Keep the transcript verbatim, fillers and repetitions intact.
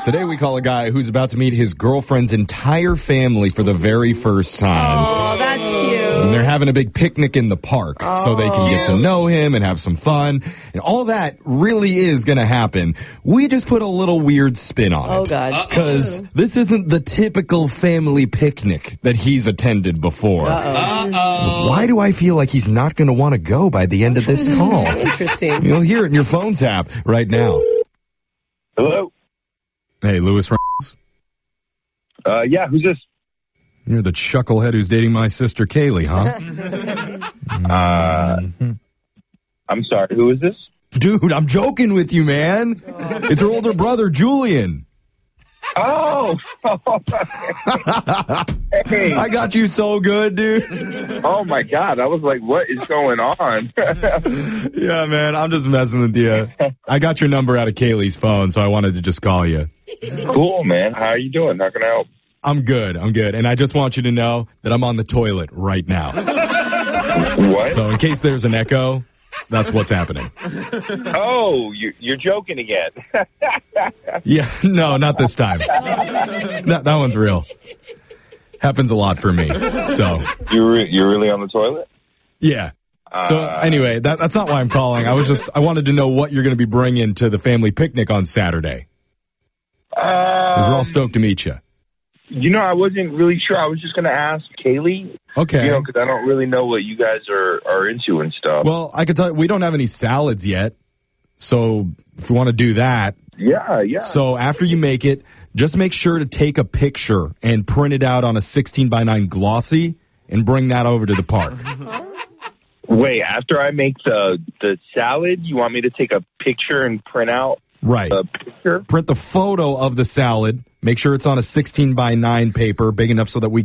Today we call a guy who's about to meet his girlfriend's entire family for the very first time. Oh, that's cute. And they're having a big picnic in the park oh. so they can get to know him and have some fun. And all that really is going to happen. We just put a little weird spin on oh, it. Oh, God. Because this isn't the typical family picnic that he's attended before. Uh-oh. Uh-oh. Why do I feel like he's not going to want to go by the end of this call? Interesting. You'll hear it in your phone tap right now. Hello? Hey, Louis Reynolds? Uh, yeah, who's this? You're the chucklehead who's dating my sister Kaylee, huh? uh, I'm sorry, who is this? Dude, I'm joking with you, man. Oh. It's her older brother, Julian. Oh! Hey. I got you so good, dude. Oh, my God. I was like, what is going on? Yeah, man, I'm just messing with you. I got your number out of Kaylee's phone, so I wanted to just call you. Cool, man. How are you doing? How can I help? I'm good. I'm good. And I just want you to know that I'm on the toilet right now. What? So in case there's an echo, that's what's happening. Oh, you, you're joking again. Yeah, no, not this time. That, that one's real. Happens a lot for me. So You're, re- you're really on the toilet? yeah. So Uh, anyway, that, that's not why I'm calling. I was just, I wanted to know what you're going to be bringing to the family picnic on Saturday. Because we're all Um, stoked to meet you. you know, I wasn't really sure. I was just going to ask Kaylee. Okay. You know, because I don't really know what you guys are, are into and stuff. Well, I could tell you, we don't have any salads yet. So if we want to do that. Yeah, yeah. So after you make it, just make sure to take a picture and print it out on a sixteen by nine glossy and bring that over to the park. Wait, after I make the the salad, you want me to take a picture and print out Right. a picture? Print the photo of the salad. Make sure it's on a sixteen by nine paper, big enough so that we